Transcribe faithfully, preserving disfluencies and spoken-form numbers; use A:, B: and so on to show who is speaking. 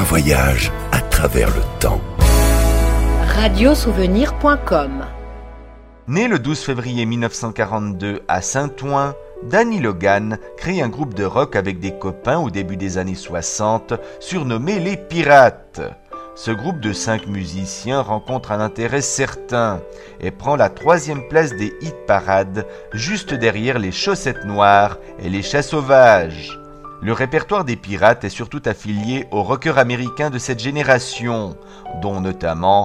A: voyage à travers le temps.
B: radiosouvenir point com.
C: Né le douze février mille neuf cent quarante-deux à Saint-Ouen, Danny Logan crée un groupe de rock avec des copains au début des années soixante, surnommé les Pirates. Ce groupe de cinq musiciens rencontre un intérêt certain et prend la troisième place des hit-parades, juste derrière les Chaussettes Noires et les Chats Sauvages. Le répertoire des Pirates est surtout affilié aux rockers américains de cette génération, dont notamment